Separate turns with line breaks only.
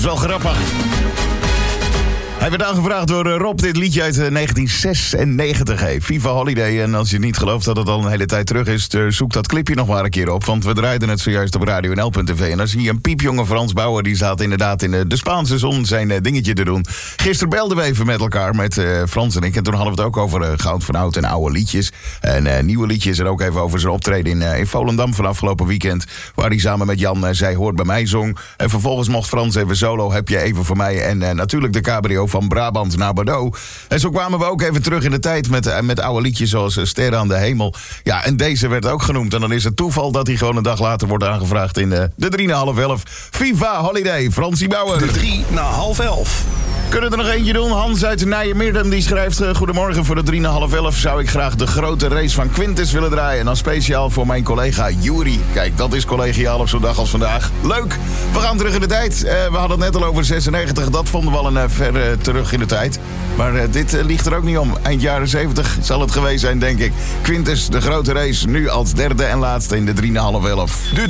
is wel grappig. Hij werd aangevraagd door Rob, dit liedje uit 1996. Hey, Viva Holiday. En als je niet gelooft dat het al een hele tijd terug is, zoek dat clipje nog maar een keer op. Want we draaiden het zojuist op radionl.tv. En dan zie je een piepjonge Frans Bauer. Die zat inderdaad in de Spaanse zon zijn dingetje te doen. Gisteren belden we even met elkaar, met Frans en ik. En toen hadden we het ook over goud van oud en oude liedjes. En nieuwe liedjes. En ook even over zijn optreden in Volendam van afgelopen weekend. Waar hij samen met Jan Zij Hoort Bij Mij zong. En vervolgens mocht Frans even solo. Heb je even voor mij. En natuurlijk de cabrio van Brabant naar Bordeaux. En zo kwamen we ook even terug in de tijd met oude liedjes zoals Sterren aan de Hemel. Ja, en deze werd ook genoemd. En dan is het toeval dat hij gewoon een dag later wordt aangevraagd in de 3:30. Viva Holiday, Fransie Bauer.
De 11:03.
Kunnen we er nog eentje doen? Hans uit Nijmegen die schrijft... Goedemorgen, voor de 3:30 zou ik graag de grote race van Quintus willen draaien. En dan speciaal voor mijn collega Juri. Kijk, dat is collegiaal op zo'n dag als vandaag. Leuk! We gaan terug in de tijd. We hadden het net al over 96. Dat vonden we al een ver terug in de tijd. Maar dit ligt er ook niet om. Eind jaren 70 zal het geweest zijn, denk ik. Quintus, de grote race, nu als derde en laatste in de 3:30.
De